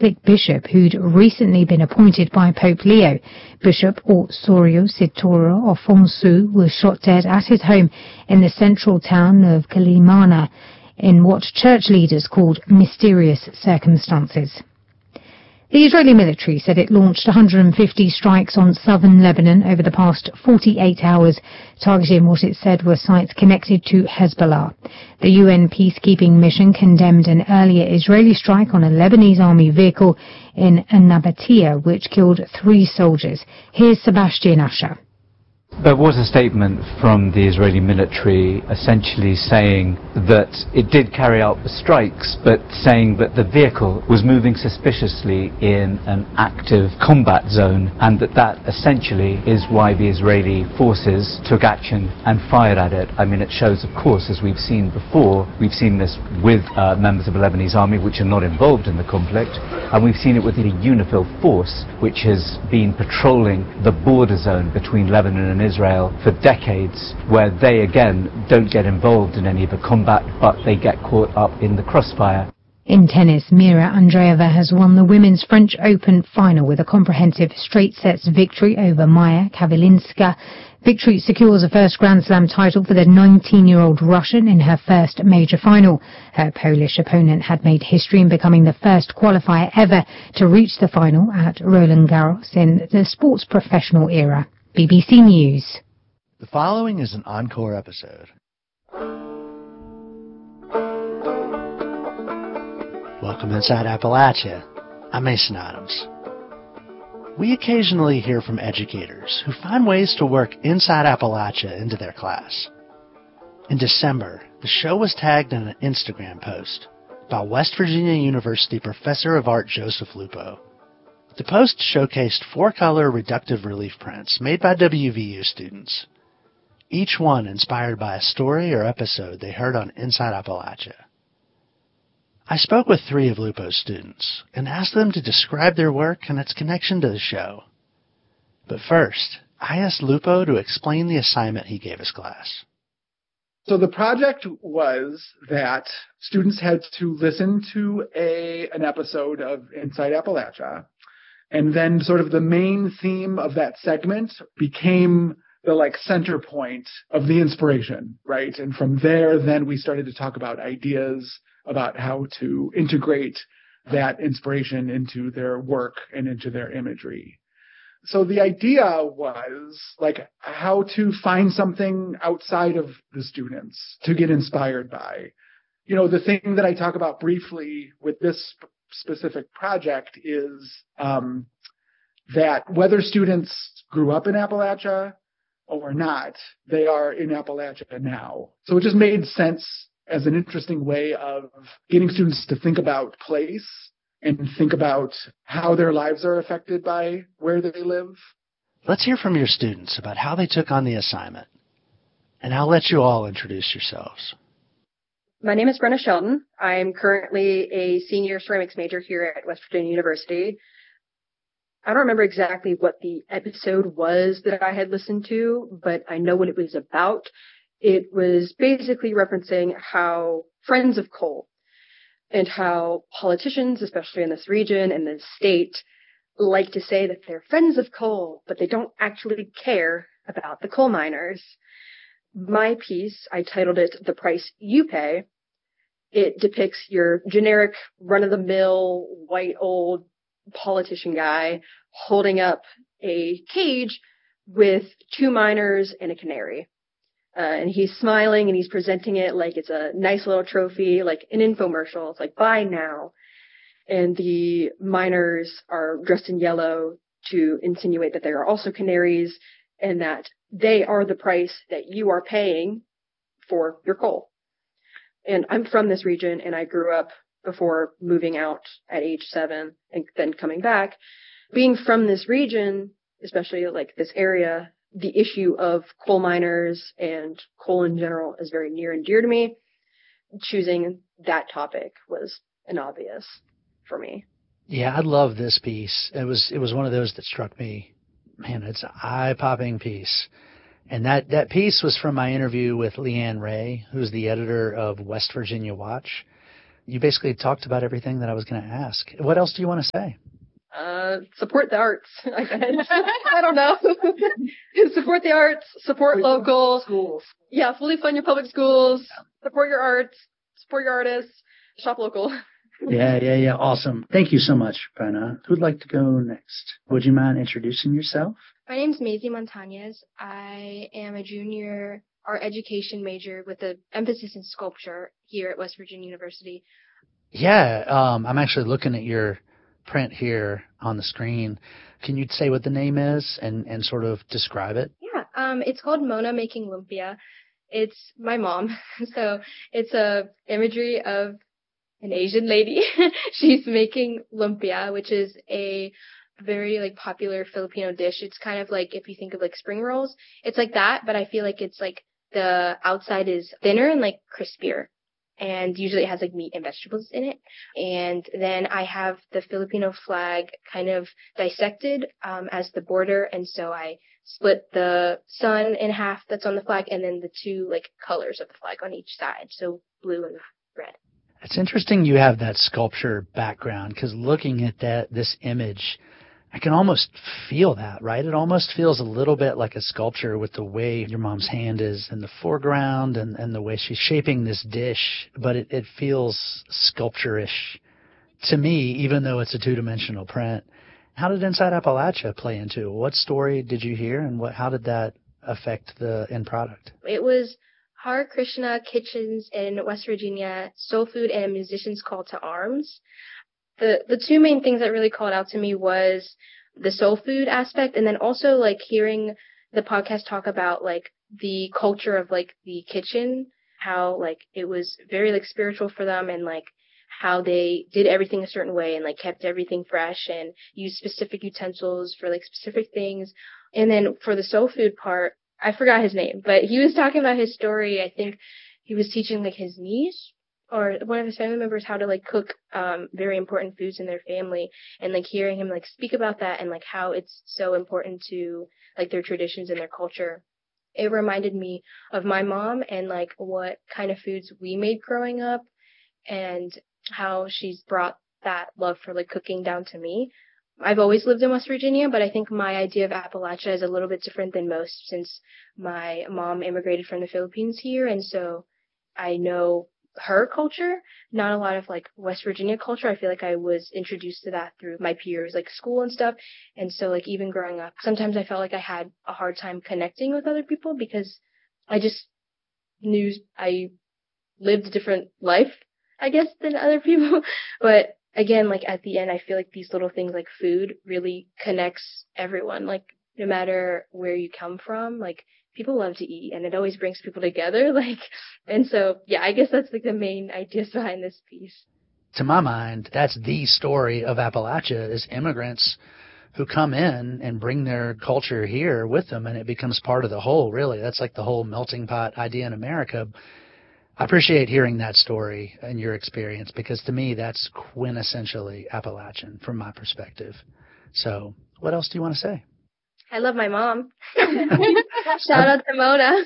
Catholic bishop who'd recently been appointed by Pope Leo. Bishop Osorio Sitoro Afonso was shot dead at his home in the central town of Kalimana in what church leaders called mysterious circumstances. The Israeli military said it launched 150 strikes on southern Lebanon over the past 48 hours, targeting what it said were sites connected to Hezbollah. The UN peacekeeping mission condemned an earlier Israeli strike on a Lebanese army vehicle in Nabatea, which killed 3 soldiers. Here's Sebastian Asher. There was a statement from the Israeli military essentially saying that it did carry out the strikes, but saying that the vehicle was moving suspiciously in an active combat zone, and that essentially is why the Israeli forces took action and fired at it. I mean, it shows, of course, as we've seen before, we've seen this with members of the Lebanese army which are not involved in the conflict, and we've seen it with the UNIFIL force which has been patrolling the border zone between Lebanon and Israel for decades, where they again don't get involved in any of the combat, but they get caught up in the crossfire. In tennis, Mira Andreeva has won the Women's French Open final with a comprehensive straight sets victory over Maya Kavelinska. Victory secures a first Grand Slam title for the 19-year-old Russian in her first major final. Her Polish opponent had made history in becoming the first qualifier ever to reach the final at Roland Garros in the sports professional era. BBC News. The following is an encore episode. Welcome inside Appalachia. I'm Mason Adams. We occasionally hear from educators who find ways to work Inside Appalachia into their class. In December, the show was tagged in an Instagram post by West Virginia University Professor of Art Joseph Lupo. The post showcased 4-color reductive relief prints made by WVU students, each one inspired by a story or episode they heard on Inside Appalachia. I spoke with 3 of Lupo's students and asked them to describe their work and its connection to the show. But first, I asked Lupo to explain the assignment he gave his class. So the project was that students had to listen to an episode of Inside Appalachia, and then sort of the main theme of that segment became the center point of the inspiration, right? And from there, then we started to talk about ideas about how to integrate that inspiration into their work and into their imagery. So the idea was how to find something outside of the students to get inspired by. You know, the thing that I talk about briefly with this specific project is that whether students grew up in Appalachia or not, they are in Appalachia now. So it just made sense as an interesting way of getting students to think about place and think about how their lives are affected by where they live. Let's hear from your students about how they took on the assignment. And I'll let you all introduce yourselves. My name is Brenna Shelton. I'm currently a senior ceramics major here at West Virginia University. I don't remember exactly what the episode was that I had listened to, but I know what it was about. It was basically referencing how friends of coal and how politicians, especially in this region and this state, like to say that they're friends of coal, but they don't actually care about the coal miners. My piece, I titled it The Price You Pay. It depicts your generic run-of-the-mill white old politician guy holding up a cage with 2 miners and a canary. And he's smiling and he's presenting it like it's a nice little trophy, like an infomercial. It's like, buy now. And the miners are dressed in yellow to insinuate that they are also canaries and that they are the price that you are paying for your coal. And I'm from this region and I grew up before moving out at age 7 and then coming back. Being from this region, especially this area, the issue of coal miners and coal in general is very near and dear to me. Choosing that topic was an obvious for me. Yeah, I love this piece. It was one of those that struck me. Man, it's an eye-popping piece. And that piece was from my interview with Leanne Ray, who's the editor of West Virginia Watch. You basically talked about everything that I was going to ask. What else do you want to say? Support the arts, I guess. I don't know. Support the arts, support local. Schools. Yeah, fully fund your public schools, support your arts, support your artists, shop local. Yeah. Awesome. Thank you so much, Brenna. Who'd like to go next? Would you mind introducing yourself? My name's Maisie Montañez. I am a junior art education major with an emphasis in sculpture here at West Virginia University. Yeah, I'm actually looking at your print here on the screen. Can you say what the name is and sort of describe it? Yeah, it's called Mona Making Lumpia. It's my mom. So it's a imagery of an Asian lady. She's making lumpia, which is a very popular Filipino dish. It's kind of like if you think of spring rolls, it's like that, but I feel like it's the outside is thinner and crispier. And usually it has meat and vegetables in it. And then I have the Filipino flag kind of dissected as the border. And so I split the sun in half that's on the flag and then the two colors of the flag on each side. So blue and red. It's interesting you have that sculpture background because looking at this image, I can almost feel that, right? It almost feels a little bit like a sculpture with the way your mom's hand is in the foreground and the way she's shaping this dish, but it feels sculpture-ish to me, even though it's a two-dimensional print. How did Inside Appalachia play into it? What story did you hear and how did that affect the end product? It was Hare Krishna Kitchens in West Virginia, soul food, and a musician's call to arms. The two main things that really called out to me was the soul food aspect, and then also hearing the podcast talk about the culture of the kitchen, how it was very spiritual for them, and how they did everything a certain way and kept everything fresh and used specific utensils for specific things. And then for the soul food part, I forgot his name, but he was talking about his story. I think he was teaching his niece or one of his family members how to cook very important foods in their family, and hearing him speak about that and how it's so important to their traditions and their culture. It reminded me of my mom and what kind of foods we made growing up and how she's brought that love for cooking down to me. I've always lived in West Virginia, but I think my idea of Appalachia is a little bit different than most since my mom immigrated from the Philippines here, and so I know her culture, not a lot of West Virginia culture. I feel I was introduced to that through my peers, school and stuff. And so even growing up, sometimes I felt I had a hard time connecting with other people because I just knew I lived a different life, I guess, than other people. But again, at the end, I feel these little things food really connects everyone, no matter where you come from, people love to eat and it always brings people together. And so, yeah, I guess that's the main ideas behind this piece. To my mind, that's the story of Appalachia is immigrants who come in and bring their culture here with them and it becomes part of the whole, really. That's the whole melting pot idea in America. I appreciate hearing that story and your experience because to me, that's quintessentially Appalachian from my perspective. So what else do you want to say? I love my mom. Shout out to Mona.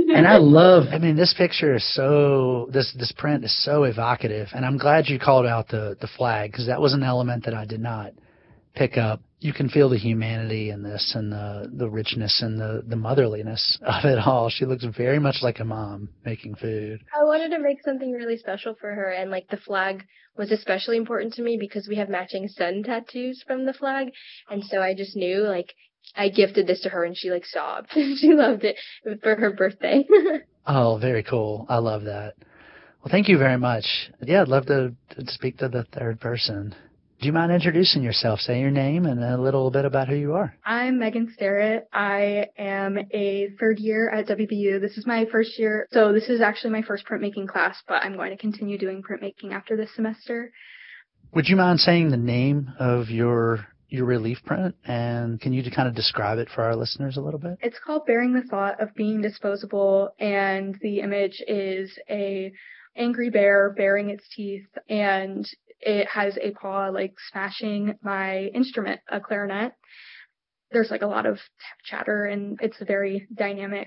And this picture is this print is so evocative. And I'm glad you called out the flag because that was an element that I did not pick up. You can feel the humanity in this and the richness and the motherliness of it all. She looks very much like a mom making food. I wanted to make something really special for her. And the flag was especially important to me because we have matching sun tattoos from the flag. And so I just knew I gifted this to her and she sobbed. She loved it for her birthday. Oh, very cool. I love that. Well, thank you very much. Yeah, I'd love to speak to the third person. Do you mind introducing yourself? Say your name and a little bit about who you are. I'm Megan Starrett. I am a third year at WVU. This is my first year. So this is actually my first printmaking class, but I'm going to continue doing printmaking after this semester. Would you mind saying the name of your relief print, and can you kind of describe it for our listeners a little bit? It's called Bearing the Thought of Being Disposable, and the image is a angry bear baring its teeth, and it has a paw smashing my instrument, a clarinet. There's a lot of chatter, and it's a very dynamic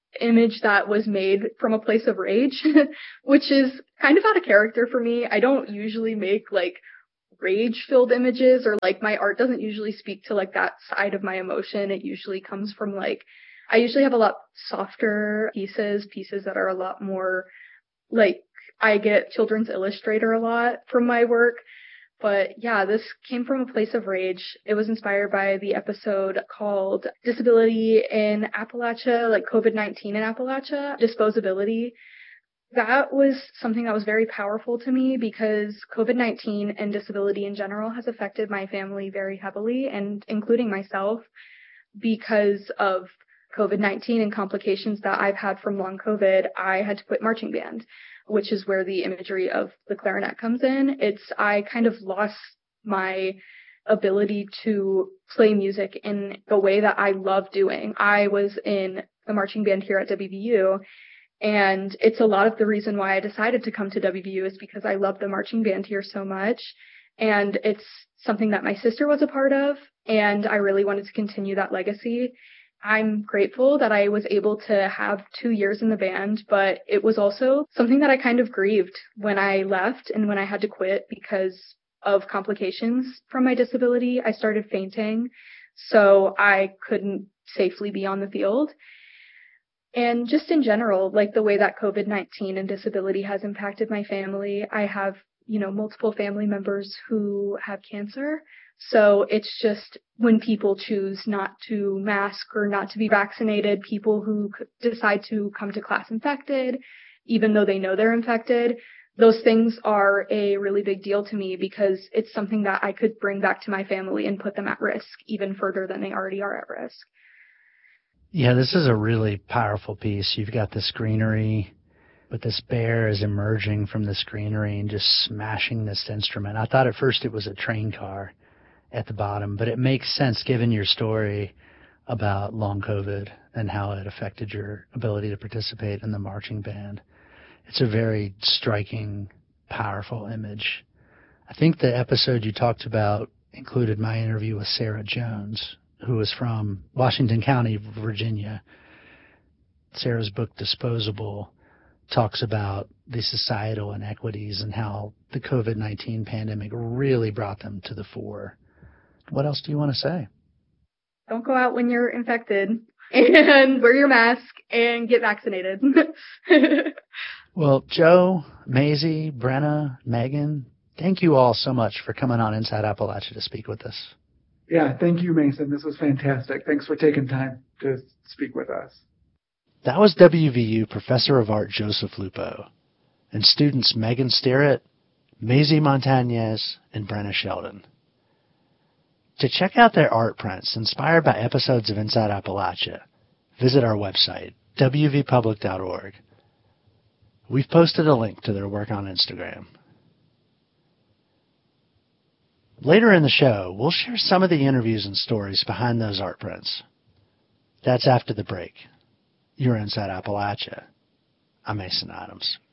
image that was made from a place of rage, which is kind of out of character for me. I don't usually make like rage-filled images, or like my art doesn't usually speak to like that side of my emotion. It usually comes from like, I usually have a lot softer pieces that are a lot more like, I get Children's Illustrator a lot from my work. But yeah, this came from a place of rage. It was inspired by the episode called Disability in Appalachia, like COVID-19 in Appalachia, Disposability. That was something that was very powerful to me because COVID-19 and disability in general has affected my family very heavily, and including myself, because of COVID-19 and complications that I've had from long COVID. I had to quit marching band, which is where the imagery of the clarinet comes in. I kind of lost my ability to play music in the way that I love doing. I was in the marching band here at WVU, and it's a lot of the reason why I decided to come to WVU is because I love the marching band here so much. And it's something that my sister was a part of, and I really wanted to continue that legacy. I'm grateful that I was able to have 2 years in the band, but it was also something that I kind of grieved when I left and when I had to quit because of complications from my disability. I started fainting, so I couldn't safely be on the field. And just in general, like the way that COVID-19 and disability has impacted my family, I have, multiple family members who have cancer. So it's just when people choose not to mask or not to be vaccinated, people who decide to come to class infected, even though they know they're infected, those things are a really big deal to me because it's something that I could bring back to my family and put them at risk even further than they already are at risk. Yeah, this is a really powerful piece. You've got this greenery, but this bear is emerging from this greenery and just smashing this instrument. I thought at first it was a train car at the bottom, but it makes sense given your story about long COVID and how it affected your ability to participate in the marching band. It's a very striking, powerful image. I think the episode you talked about included my interview with Sarah Jones, who was from Washington County, Virginia. Sarah's book, Disposable, talks about the societal inequities and how the COVID-19 pandemic really brought them to the fore. What else do you want to say? Don't go out when you're infected, and wear your mask and get vaccinated. Well, Joe, Maisie, Brenna, Megan, thank you all so much for coming on Inside Appalachia to speak with us. Yeah, thank you, Mason. This was fantastic. Thanks for taking time to speak with us. That was WVU Professor of Art Joseph Lupo and students Megan Sterrett, Maisie Montañez, and Brenna Sheldon. To check out their art prints inspired by episodes of Inside Appalachia, visit our website, wvpublic.org. We've posted a link to their work on Instagram. Later in the show, we'll share some of the interviews and stories behind those art prints. That's after the break. You're Inside Appalachia. I'm Mason Adams.